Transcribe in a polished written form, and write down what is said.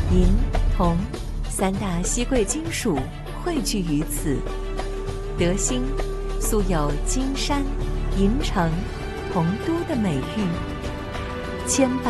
银、铜三大稀贵金属汇聚于此。德兴素有金山、银城、铜都的美誉，千百